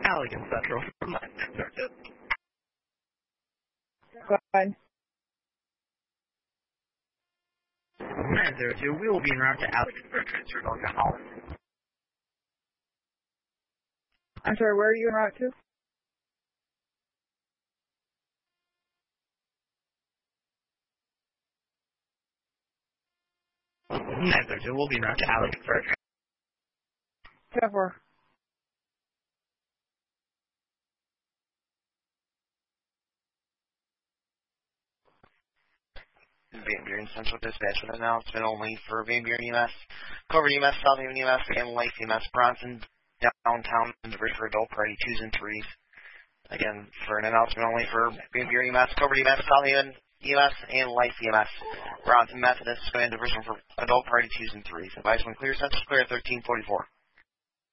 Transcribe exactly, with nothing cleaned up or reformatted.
Allegan Central from nine thirty. Go ahead. nine thirty-two, we will be en route to Allegan for a transfer going to Holland. I'm sorry, where are you en route to? nine thirty-two, we'll be en route to Allegan for a transfer. ten four. Van Buren Central Dispatch with an announcement only for Van Buren E M S, Covert E M S, South Haven E M S, and Life E M S, Bronson, downtown, and for adult party twos and threes. Again, for an announcement only for Van Buren E M S, Covert E M S, South Haven E M S, and Life E M S, Bronson Methodist, and diversion for adult party twos and threes. Advice when clear, Central clear, thirteen forty-four.